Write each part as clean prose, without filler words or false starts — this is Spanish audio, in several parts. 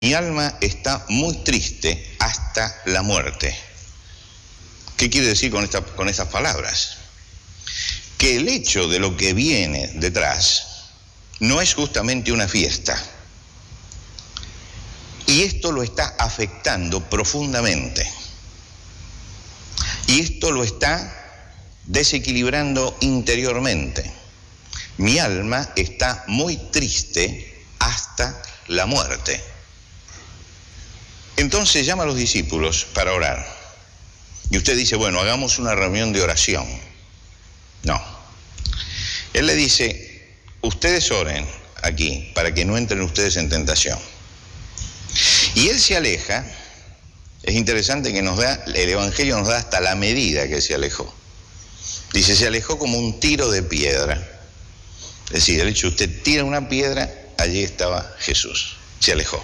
Mi alma está muy triste hasta la muerte. ¿Qué quiere decir con estas palabras? Que el hecho de lo que viene detrás no es justamente una fiesta. Y esto lo está afectando profundamente. Y esto lo está desequilibrando interiormente. Mi alma está muy triste hasta la muerte. Entonces llama a los discípulos para orar. Y usted dice, bueno, hagamos una reunión de oración. No. Él le dice, ustedes oren aquí para que no entren ustedes en tentación. Y él se aleja. Es interesante que el Evangelio nos da hasta la medida que se alejó. Dice, se alejó como un tiro de piedra. Es decir, el hecho de usted tira una piedra, allí estaba Jesús. Se alejó.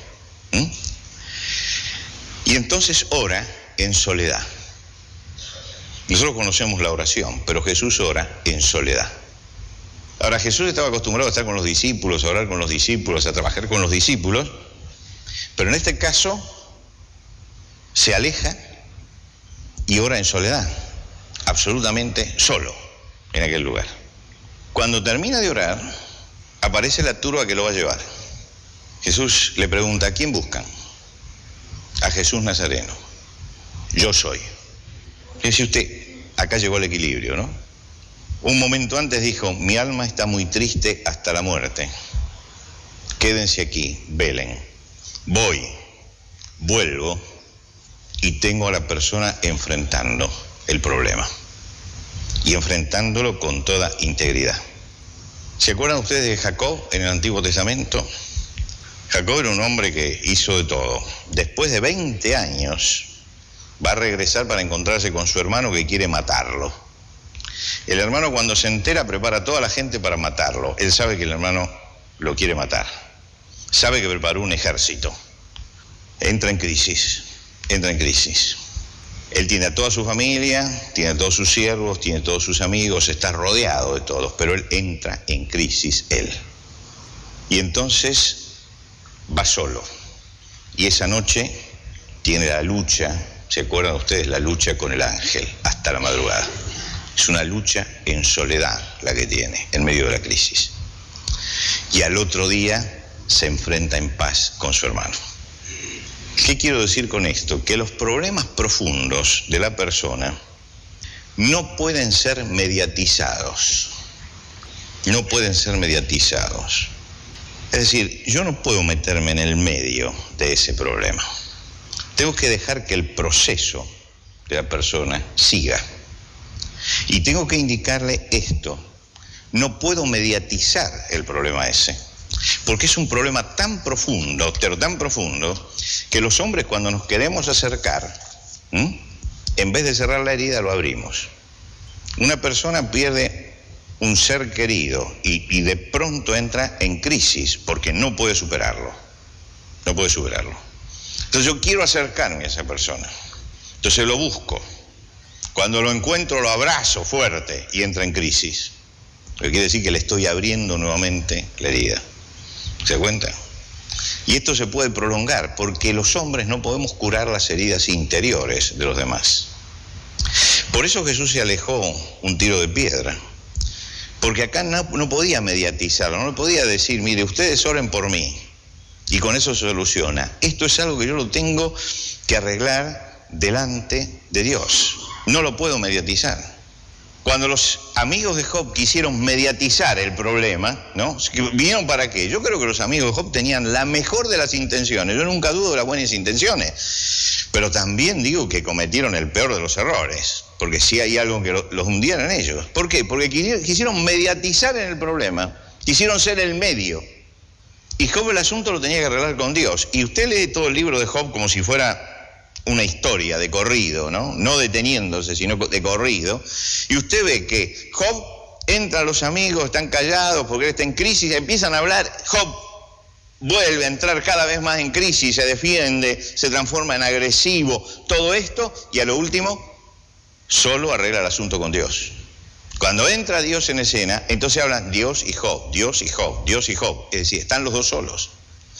Y entonces ora en soledad. Nosotros conocemos la oración, pero Jesús ora en soledad. Ahora, Jesús estaba acostumbrado a estar con los discípulos, a orar con los discípulos, a trabajar con los discípulos, pero en este caso se aleja y ora en soledad, absolutamente solo en aquel lugar. Cuando termina de orar, aparece la turba que lo va a llevar. Jesús le pregunta, ¿a quién buscan? A Jesús Nazareno. Yo soy. Dice usted, acá llegó el equilibrio, ¿no? Un momento antes dijo, mi alma está muy triste hasta la muerte. Quédense aquí, velen. Voy, vuelvo y tengo a la persona enfrentando el problema. Y enfrentándolo con toda integridad. ¿Se acuerdan ustedes de Jacob en el Antiguo Testamento? Jacob era un hombre que hizo de todo. Después de 20 años va a regresar para encontrarse con su hermano que quiere matarlo. El hermano, cuando se entera, prepara a toda la gente para matarlo. Él sabe que el hermano lo quiere matar. Sabe que preparó un ejército. Entra en crisis. Él tiene a toda su familia, tiene a todos sus siervos, tiene a todos sus amigos, está rodeado de todos, pero él entra en crisis, él. Y entonces va solo. Y esa noche tiene la lucha, ¿se acuerdan ustedes? La lucha con el ángel hasta la madrugada. Es una lucha en soledad la que tiene, en medio de la crisis. Y al otro día se enfrenta en paz con su hermano. ¿Qué quiero decir con esto? Que los problemas profundos de la persona no pueden ser mediatizados. No pueden ser mediatizados. Es decir, yo no puedo meterme en el medio de ese problema. Tengo que dejar que el proceso de la persona siga. Y tengo que indicarle esto. No puedo mediatizar el problema ese. Porque es un problema tan profundo, pero tan profundo, que los hombres cuando nos queremos acercar, en vez de cerrar la herida, lo abrimos. Una persona pierde un ser querido y de pronto entra en crisis porque no puede superarlo. No puede superarlo. Entonces yo quiero acercarme a esa persona. Entonces lo busco. Cuando lo encuentro lo abrazo fuerte y entra en crisis. Lo que quiere decir que le estoy abriendo nuevamente la herida. ¿Se da cuenta? Y esto se puede prolongar porque los hombres no podemos curar las heridas interiores de los demás. Por eso Jesús se alejó un tiro de piedra. Porque acá no podía mediatizarlo, no podía decir, mire, ustedes oren por mí y con eso se soluciona. Esto es algo que yo lo tengo que arreglar delante de Dios. No lo puedo mediatizar. Cuando los amigos de Job quisieron mediatizar el problema, ¿no? ¿Vinieron para qué? Yo creo que los amigos de Job tenían la mejor de las intenciones. Yo nunca dudo de las buenas intenciones. Pero también digo que cometieron el peor de los errores. Porque sí hay algo que los hundieron en ellos. ¿Por qué? Porque quisieron mediatizar en el problema. Quisieron ser el medio. Y Job el asunto lo tenía que arreglar con Dios. Y usted lee todo el libro de Job como si fuera una historia de corrido, ¿no? No deteniéndose, sino de corrido. Y usted ve que Job entra a los amigos, están callados porque él está en crisis, empiezan a hablar. Job vuelve a entrar cada vez más en crisis, se defiende, se transforma en agresivo, todo esto, y a lo último, solo arregla el asunto con Dios. Cuando entra Dios en escena, entonces hablan Dios y Job, Dios y Job, Dios y Job. Es decir, están los dos solos.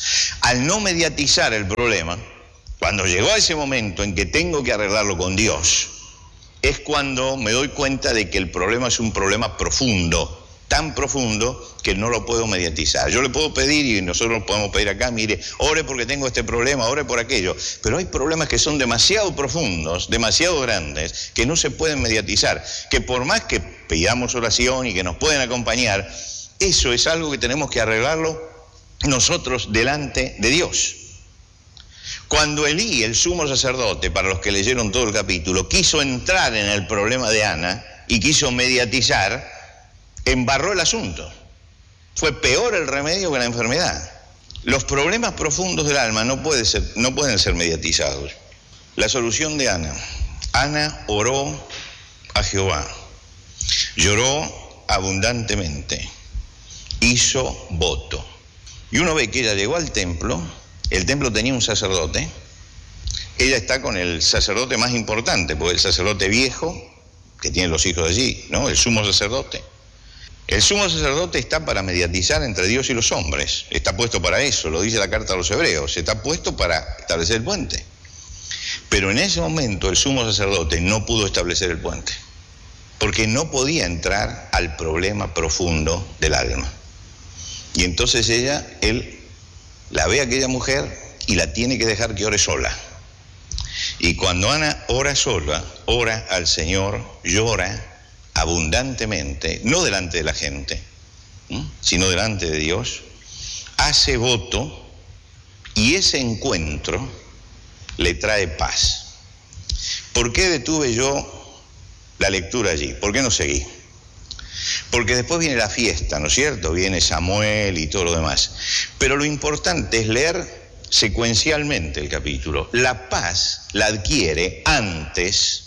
Al no mediatizar el problema, cuando llegó a ese momento en que tengo que arreglarlo con Dios, es cuando me doy cuenta de que el problema es un problema profundo, tan profundo que no lo puedo mediatizar. Yo le puedo pedir, y nosotros podemos pedir acá, mire, ore porque tengo este problema, ore por aquello, pero hay problemas que son demasiado profundos, demasiado grandes, que no se pueden mediatizar, que por más que pidamos oración y que nos pueden acompañar, eso es algo que tenemos que arreglarlo nosotros delante de Dios. Cuando Elí, el sumo sacerdote, para los que leyeron todo el capítulo, quiso entrar en el problema de Ana y quiso mediatizar, embarró el asunto. Fue peor el remedio que la enfermedad. Los problemas profundos del alma no pueden ser mediatizados. La solución de Ana. Ana oró a Jehová, lloró abundantemente, hizo voto. Y uno ve que ella llegó al templo, el templo tenía un sacerdote, ella está con el sacerdote más importante, porque el sacerdote viejo, que tiene los hijos allí, ¿no? El sumo sacerdote. El sumo sacerdote está para mediatizar entre Dios y los hombres, está puesto para eso, lo dice la carta a los hebreos, está puesto para establecer el puente. Pero en ese momento el sumo sacerdote no pudo establecer el puente, porque no podía entrar al problema profundo del alma. Y entonces él la ve a aquella mujer y la tiene que dejar que ore sola. Y cuando Ana ora sola, ora al Señor, llora abundantemente, no delante de la gente, sino delante de Dios, hace voto y ese encuentro le trae paz. ¿Por qué detuve yo la lectura allí? ¿Por qué no seguí? Porque después viene la fiesta, ¿no es cierto? Viene Samuel y todo lo demás. Pero lo importante es leer secuencialmente el capítulo. La paz la adquiere antes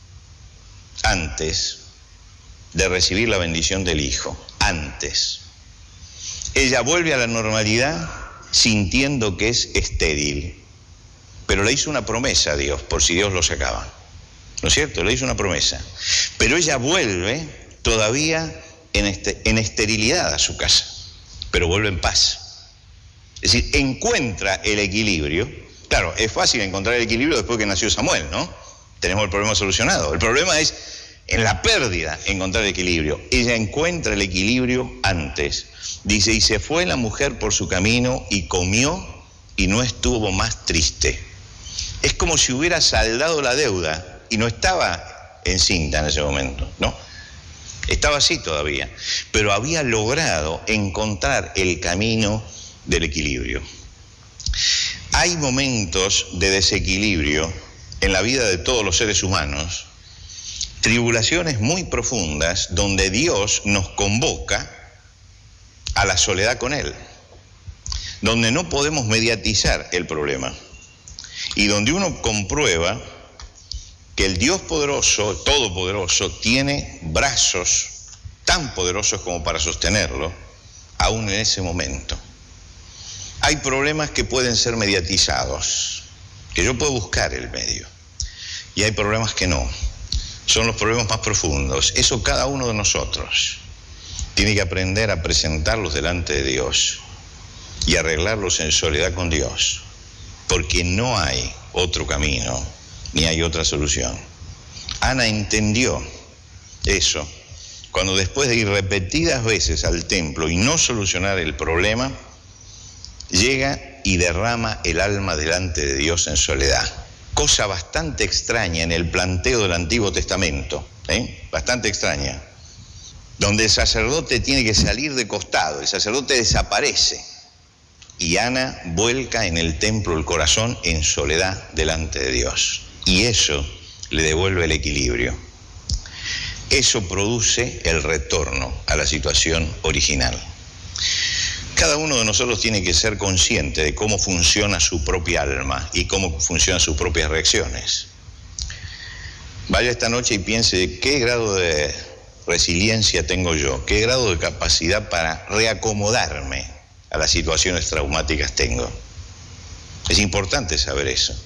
de recibir la bendición del Hijo, antes. Ella vuelve a la normalidad sintiendo que es estéril, pero le hizo una promesa a Dios, por si Dios lo sacaba, ¿no es cierto? Le hizo una promesa, pero ella vuelve todavía en esterilidad a su casa, pero vuelve en paz. Es decir, encuentra el equilibrio. Claro, es fácil encontrar el equilibrio después que nació Samuel, ¿no? Tenemos el problema solucionado. El problema es en la pérdida encontrar el equilibrio. Ella encuentra el equilibrio antes. Dice, y se fue la mujer por su camino y comió y no estuvo más triste. Es como si hubiera saldado la deuda y no estaba encinta en ese momento, ¿no? Estaba así todavía, pero había logrado encontrar el camino del equilibrio. Hay momentos de desequilibrio en la vida de todos los seres humanos, tribulaciones muy profundas donde Dios nos convoca a la soledad con Él, donde no podemos mediatizar el problema y donde uno comprueba que el Dios poderoso, todopoderoso, tiene brazos tan poderosos como para sostenerlo, aún en ese momento. Hay problemas que pueden ser mediatizados, que yo puedo buscar el medio, y hay problemas que no. Son los problemas más profundos. Eso cada uno de nosotros tiene que aprender a presentarlos delante de Dios y arreglarlos en soledad con Dios, porque no hay otro camino ni hay otra solución. Ana entendió eso cuando después de ir repetidas veces al templo y no solucionar el problema, llega y derrama el alma delante de Dios en soledad. Cosa bastante extraña en el planteo del Antiguo Testamento, bastante extraña, donde el sacerdote tiene que salir de costado, el sacerdote desaparece y Ana vuelca en el templo el corazón en soledad delante de Dios. Y eso le devuelve el equilibrio. Eso produce el retorno a la situación original. Cada uno de nosotros tiene que ser consciente de cómo funciona su propia alma y cómo funcionan sus propias reacciones. Vaya esta noche y piense qué grado de resiliencia tengo yo, qué grado de capacidad para reacomodarme a las situaciones traumáticas tengo. Es importante saber eso.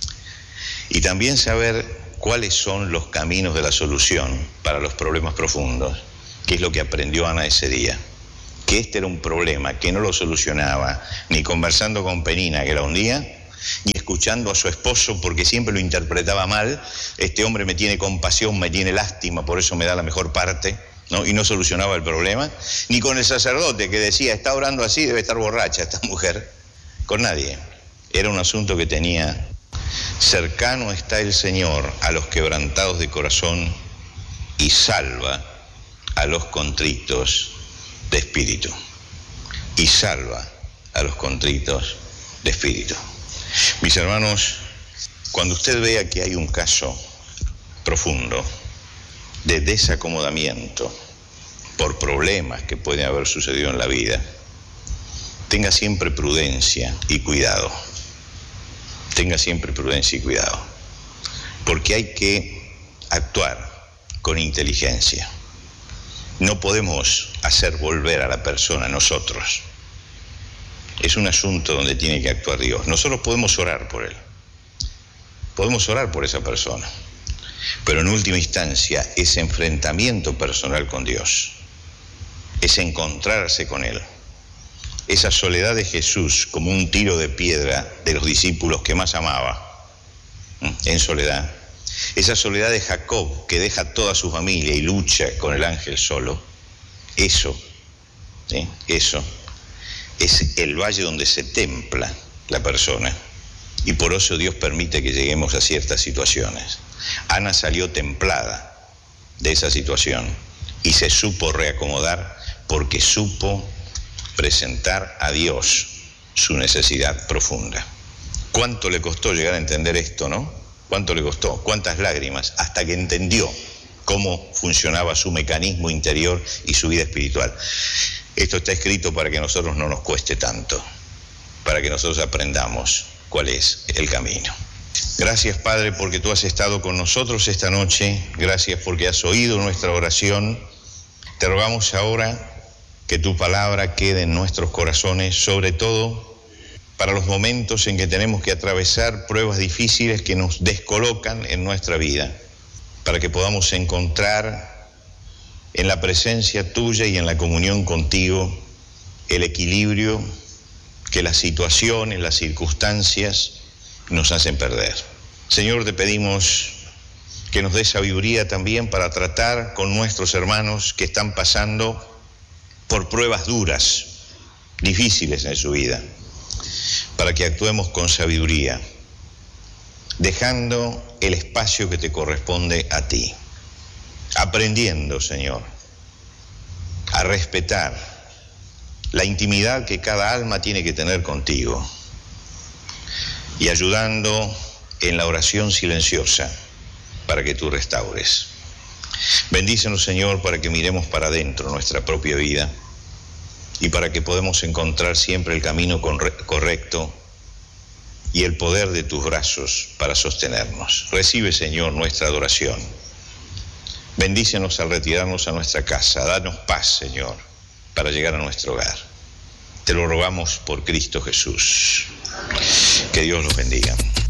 Y también saber cuáles son los caminos de la solución para los problemas profundos, que es lo que aprendió Ana ese día. que este era un problema, que no lo solucionaba ni conversando con Penina, que era un día, ni escuchando a su esposo porque siempre lo interpretaba mal. Este hombre me tiene compasión, me tiene lástima, por eso me da la mejor parte, ¿no? Y no solucionaba el problema. Ni con el sacerdote que decía, está orando así, debe estar borracha esta mujer. Con nadie. Era un asunto que tenía. Cercano está el Señor a los quebrantados de corazón y salva a los contritos de espíritu. Y salva a los contritos de espíritu. Mis hermanos, cuando usted vea que hay un caso profundo de desacomodamiento por problemas que pueden haber sucedido en la vida, tenga siempre prudencia y cuidado. Tenga siempre prudencia y cuidado. Porque hay que actuar con inteligencia. No podemos hacer volver a la persona nosotros. Es un asunto donde tiene que actuar Dios. Nosotros podemos orar por él. Podemos orar por esa persona. Pero en última instancia, ese enfrentamiento personal con Dios, es encontrarse con él. Esa soledad de Jesús como un tiro de piedra de los discípulos que más amaba, en soledad. Esa soledad de Jacob que deja toda su familia y lucha con el ángel solo. Eso, ¿sí? Eso es el valle donde se templa la persona. Y por eso Dios permite que lleguemos a ciertas situaciones. Ana salió templada de esa situación y se supo reacomodar porque supo presentar a Dios su necesidad profunda. ¿Cuánto le costó llegar a entender esto, no? ¿Cuánto le costó? ¿Cuántas lágrimas? Hasta que entendió cómo funcionaba su mecanismo interior y su vida espiritual. Esto está escrito para que a nosotros no nos cueste tanto, para que nosotros aprendamos cuál es el camino. Gracias, Padre, porque tú has estado con nosotros esta noche. Gracias porque has oído nuestra oración. Te rogamos ahora que tu palabra quede en nuestros corazones, sobre todo para los momentos en que tenemos que atravesar pruebas difíciles que nos descolocan en nuestra vida, para que podamos encontrar en la presencia tuya y en la comunión contigo el equilibrio que las situaciones, las circunstancias nos hacen perder. Señor, te pedimos que nos des sabiduría también para tratar con nuestros hermanos que están pasando por pruebas duras, difíciles en su vida, para que actuemos con sabiduría, dejando el espacio que te corresponde a ti, aprendiendo, Señor, a respetar la intimidad que cada alma tiene que tener contigo y ayudando en la oración silenciosa para que tú restaures. Bendícenos, Señor, para que miremos para adentro nuestra propia vida y para que podamos encontrar siempre el camino correcto y el poder de tus brazos para sostenernos. Recibe, Señor, nuestra adoración. Bendícenos al retirarnos a nuestra casa. Danos paz, Señor, para llegar a nuestro hogar. Te lo rogamos por Cristo Jesús. Que Dios los bendiga.